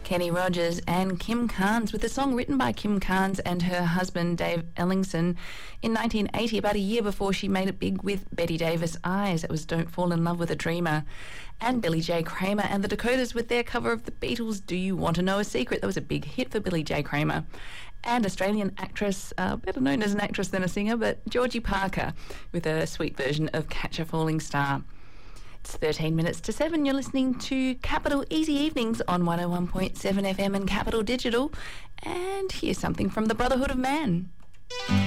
Kenny Rogers and Kim Carnes with a song written by Kim Carnes and her husband Dave Ellingson in 1980, about a year before she made it big with Betty Davis' Eyes. It was Don't Fall in Love with a Dreamer. And Billy J. Kramer and the Dakotas with their cover of the Beatles' Do You Want to Know a Secret? That was a big hit for Billy J. Kramer. And Australian actress, better known as an actress than a singer, but Georgie Parker with a sweet version of Catch a Falling Star. It's 13 minutes to 7. You're listening to Capital Easy Evenings on 101.7 FM and Capital Digital. And here's something from the Brotherhood of Man.